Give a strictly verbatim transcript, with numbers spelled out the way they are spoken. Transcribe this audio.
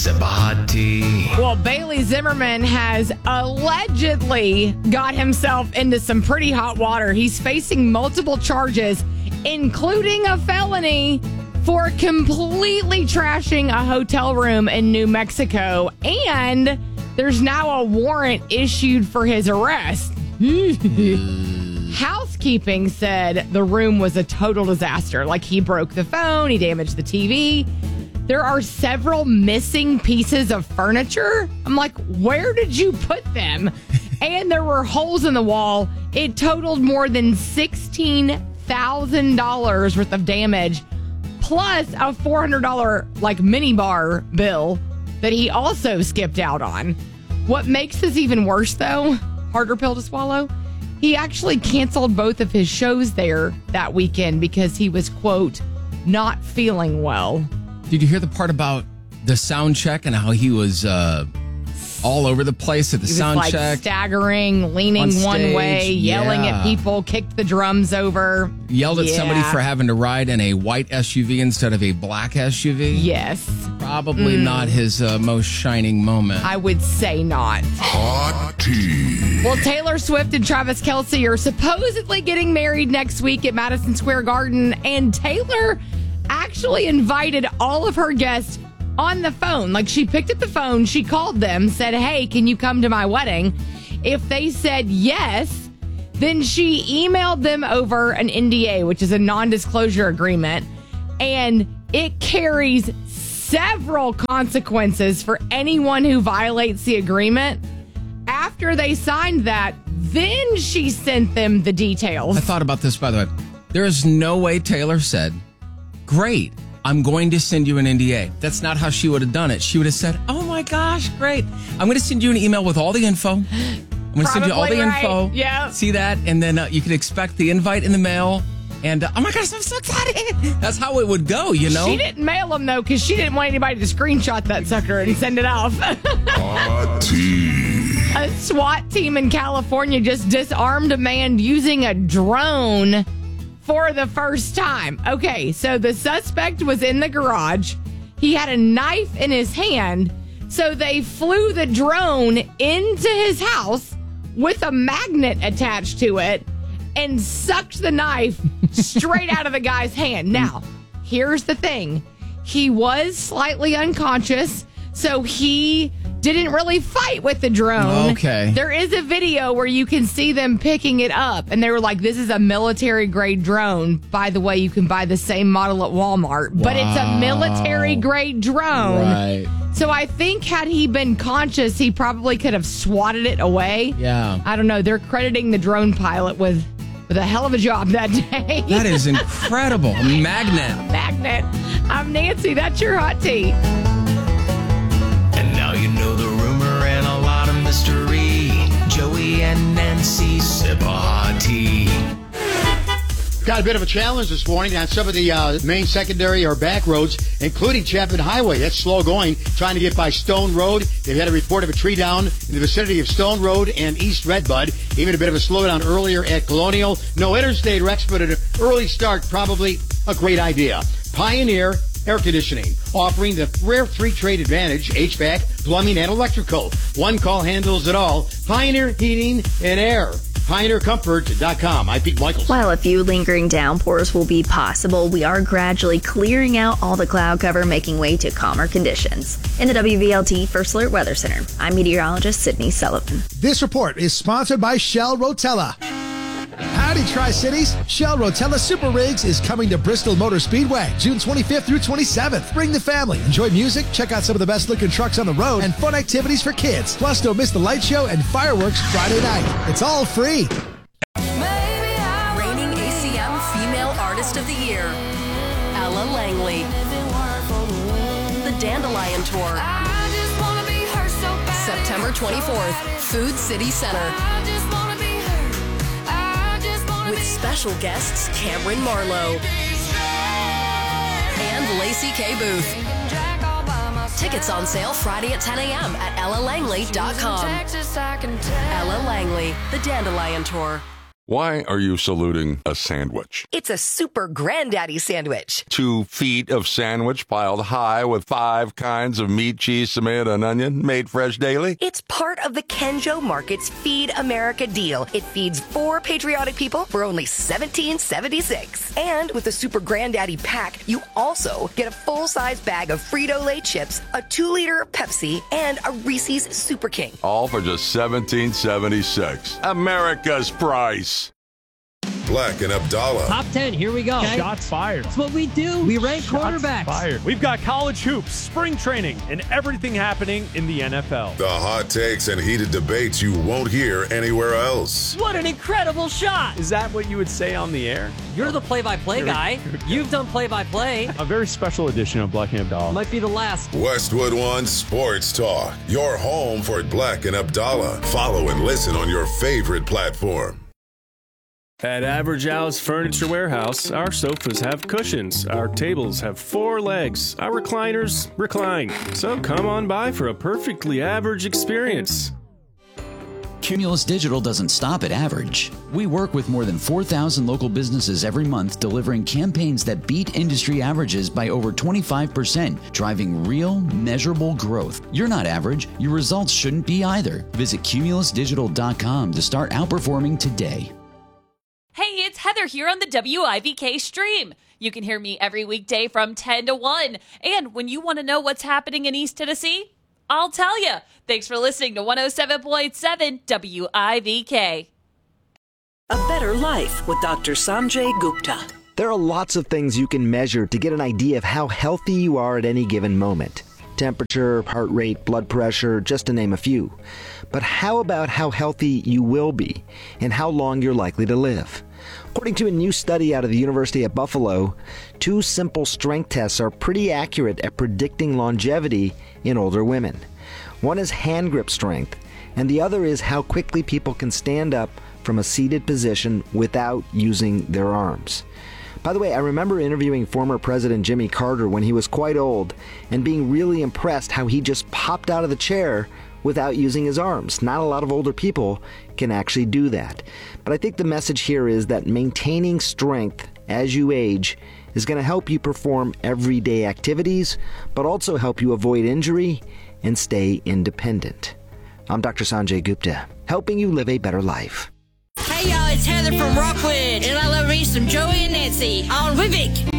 Sabahati. Well, Bailey Zimmerman has allegedly got himself into some pretty hot water. He's facing multiple charges, including a felony for completely trashing a hotel room in New Mexico. And there's now a warrant issued for his arrest. Housekeeping said the room was a total disaster. Like, he broke the phone, he damaged the T V. There are several missing pieces of furniture. I'm like, where did you put them? And there were holes in the wall. It totaled more than sixteen thousand dollars worth of damage, plus a four hundred dollars like mini bar bill that he also skipped out on. What makes this even worse, though, harder pill to swallow, he actually canceled both of his shows there that weekend because he was, quote, not feeling well. Did you hear the part about the sound check and how he was uh, all over the place at the he was sound like check? Staggering, leaning On one stage, way, yelling yeah. at people, kicked the drums over. Yelled at Yeah. somebody for having to ride in a white S U V instead of a black S U V? Yes. Probably mm. not his uh, most shining moment. I would say not. Hot tea. Well, Taylor Swift and Travis Kelce are supposedly getting married next week at Madison Square Garden, and Taylor actually invited all of her guests on the phone. Like, she picked up the phone, she called them, said, hey, can you come to my wedding? If they said yes, then she emailed them over an N D A, which is a non-disclosure agreement, and it carries several consequences for anyone who violates the agreement. After they signed that, then she sent them the details. I thought about this, by the way. There is no way Taylor said, great, I'm going to send you an N D A. That's not how she would have done it. She would have said, oh my gosh, great. I'm going to send you an email with all the info. I'm going to send you all the right. info. Yeah. See that? And then uh, you can expect the invite in the mail. And, uh, oh my gosh, I'm so excited. That's how it would go, you know? She didn't mail them, though, because she didn't want anybody to screenshot that sucker and send it off. Hot tea. A SWAT team in California just disarmed a man using a drone for the first time. Okay, so the suspect was in the garage. He had a knife in his hand. So they flew the drone into his house with a magnet attached to it and sucked the knife straight out of the guy's hand. Now, here's the thing. He was slightly unconscious, so he didn't really fight with the drone. Okay. There is a video where you can see them picking it up, and they were like, this is a military-grade drone. By the way, you can buy the same model at Walmart, but it's a military-grade drone. Right. So I think had he been conscious, he probably could have swatted it away. Yeah. I don't know. They're crediting the drone pilot with, with a hell of a job that day. That is incredible. A magnet. Magnet. I'm Nancy. That's your hot tea. And now you know the rumor and a lot of mystery. Joey and Nancy sip a hot tea. Got a bit of a challenge this morning on some of the uh, main, secondary, or back roads, including Chapman Highway. That's slow going, trying to get by Stone Road. They've had a report of a tree down in the vicinity of Stone Road and East Redbud. Even a bit of a slowdown earlier at Colonial. No interstate wrecks, but an early start, probably a great idea. Pioneer Air Conditioning, offering the rare three-trade advantage, H V A C, plumbing, and electrical. One call handles it all. Pioneer Heating and Air. Pioneer Comfort dot com. I'm Pete Michaels. While a few lingering downpours will be possible, we are gradually clearing out all the cloud cover, making way to calmer conditions. In the W V L T First Alert Weather Center, I'm meteorologist Sydney Sullivan. This report is sponsored by Shell Rotella. Howdy, Tri-Cities. Shell Rotella Super Rigs is coming to Bristol Motor Speedway June twenty-fifth through twenty-seventh. Bring the family, enjoy music, check out some of the best-looking trucks on the road, and fun activities for kids. Plus, don't miss the light show and fireworks Friday night. It's all free. Reigning A C M Female Artist of the Year, Ella Langley. The Dandelion Tour, September twenty-fourth, Food City Center. With special guests Cameron Marlowe and Lacey K. Booth. Tickets on sale Friday at ten a.m. at ella langley dot com. Ella Langley, The Dandelion Tour. Why are you saluting a sandwich? It's a super granddaddy sandwich. Two feet of sandwich piled high with five kinds of meat, cheese, tomato, and onion, made fresh daily? It's part of the Kenjo Market's Feed America deal. It feeds four patriotic people for only seventeen seventy-six. And with the Super Granddaddy pack, you also get a full-size bag of Frito-Lay chips, a two-liter Pepsi, and a Reese's Super King. All for just seventeen seventy-six. America's price. Black and Abdallah. Top ten, here we go. Okay. Shots fired. That's what we do. We rank Shots quarterbacks. Fired. We've got college hoops, spring training, and everything happening in the N F L. The hot takes and heated debates you won't hear anywhere else. What an incredible shot. Is that what you would say on the air? You're the play-by-play guy. You've done play-by-play. A very special edition of Black and Abdallah. Might be the last. Westwood One Sports Talk. Your home for Black and Abdallah. Follow and listen on your favorite platform. At Average Al's Furniture Warehouse, our sofas have cushions, our tables have four legs, our recliners recline. So come on by for a perfectly average experience. Cumulus Digital doesn't stop at average. We work with more than four thousand local businesses every month, delivering campaigns that beat industry averages by over twenty-five percent, driving real, measurable growth. You're not average. Your results shouldn't be either. Visit cumulus digital dot com to start outperforming today. Hey, it's Heather here on the W I V K stream. You can hear me every weekday from ten to one. And when you want to know what's happening in East Tennessee, I'll tell you. Thanks for listening to one oh seven point seven W I V K. A Better Life with Doctor Sanjay Gupta. There are lots of things you can measure to get an idea of how healthy you are at any given moment. Temperature, heart rate, blood pressure, just to name a few. But how about how healthy you will be and how long you're likely to live? According to a new study out of the University of Buffalo, two simple strength tests are pretty accurate at predicting longevity in older women. One is hand grip strength, and the other is how quickly people can stand up from a seated position without using their arms. By the way, I remember interviewing former President Jimmy Carter when he was quite old and being really impressed how he just popped out of the chair without using his arms. Not a lot of older people can actually do that. But I think the message here is that maintaining strength as you age is going to help you perform everyday activities, but also help you avoid injury and stay independent. I'm Doctor Sanjay Gupta, helping you live a better life. Hey y'all, it's Heather from Rockwood, and I love me some Joey and Nancy on Vivek